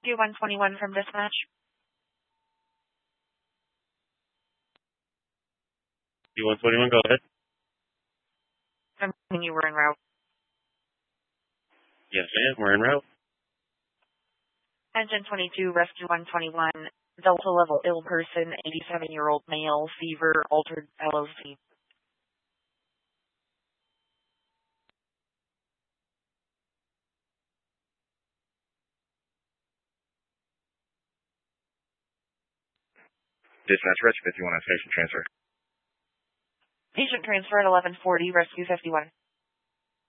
Rescue 121 from dispatch. U-121, go ahead. I'm thinking you were en route. Yes, ma'am, we're en route. Engine 22, Rescue 121, Delta level ill person, 87-year-old male, fever, altered LOC. Dispatch, Rescue 51 on station transfer. Patient transfer at 1140, Rescue 51.